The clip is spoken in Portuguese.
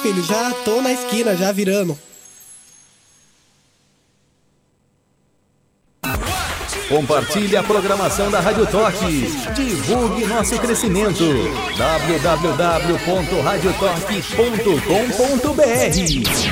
filho, já tô na esquina, já virando. Compartilhe a programação da Rádio Torque. Divulgue nosso crescimento. www.radiotorque.com.br